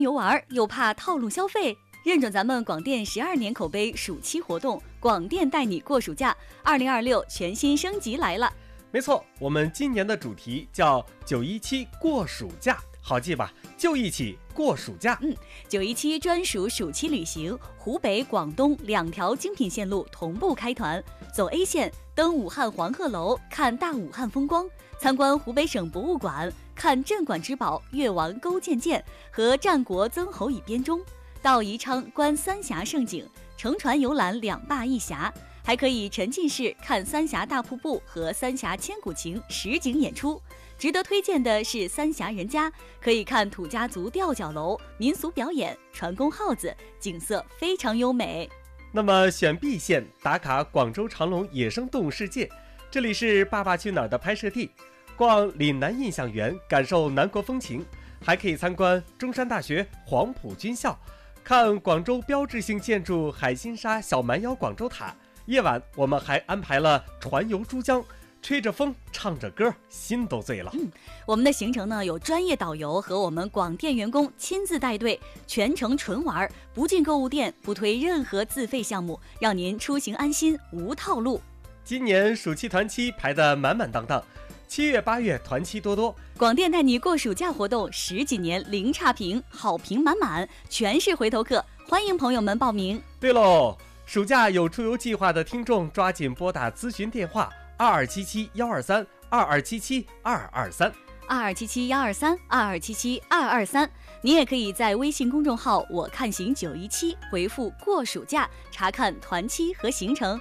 游玩又怕套路消费，认准咱们广电12年口碑暑期活动，广电带你过暑假，2026全新升级来了。 没错，我们今年的主题叫917过暑假，好记吧？就一起过暑假。 917专属暑期旅行，湖北、广东2条精品线路同步开团，走 A 线，登武汉黄鹤楼，看大武汉风光，参观湖北省博物馆，看镇馆之宝越王勾践剑和战国曾侯乙编钟，到宜昌观三峡胜景，乘船游览2坝1峡，还可以沉浸式看三峡大瀑布和三峡千古情实景演出。值得推荐的是三峡人家，可以看土家族吊脚楼、民俗表演、船工号子，景色非常优美。 那么选 B 线打卡广州长隆野生动物世界，这里是《爸爸去哪儿》的拍摄地，逛岭南印象园，感受南国风情，还可以参观中山大学黄埔军校，看广州标志性建筑海心沙小蛮腰广州塔。夜晚我们还安排了船游珠江，吹着风唱着歌，心都醉了。 我们的行程呢有专业导游和我们广电员工亲自带队，全程纯玩，不进购物店，不推任何自费项目，让您出行安心无套路。 今年暑期团期排得满满当当，7月8月团期多多。 广电带你过暑假活动10几年零差评，好评满满，全是回头客，欢迎朋友们报名。 对喽，暑假有出游计划的听众抓紧拨打咨询电话2277-123 2277-223 2277-123 2277-223。你也可以在微信公众号我看行917回复过暑假，查看团期和行程。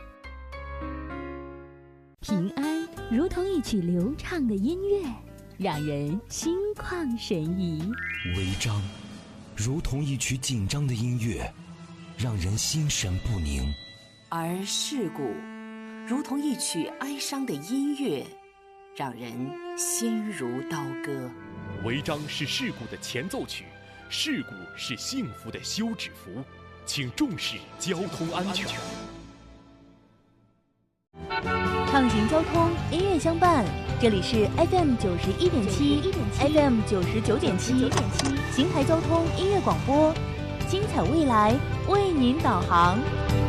平安如同一曲流畅的音乐，让人心旷神怡； 违章如同一曲紧张的音乐，让人心神不宁； 而事故如同一曲哀伤的音乐，让人心如刀割。 违章是事故的前奏曲，事故是幸福的休止符，请重视交通安全。 畅行交通，音乐相伴，这里是 FM 91.7 FM 99.7邢台交通音乐广播，精彩未来为您导航。